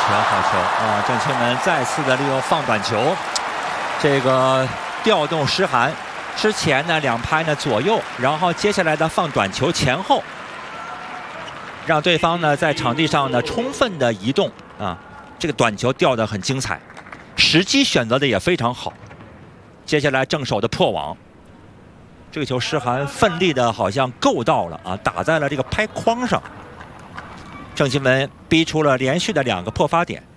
好球啊！郑钦文再次的利用放短球，这个调动诗涵。之前呢2拍呢左右，然后接下来的放短球前后，让对方呢在场地上呢充分的移动啊。这个短球吊得很精彩，时机选择的也非常好。接下来正手的破网。 这个球，诗涵奋力的，好像够到了啊，打在了这个拍框上。郑钦文逼出了连续的2个破发点。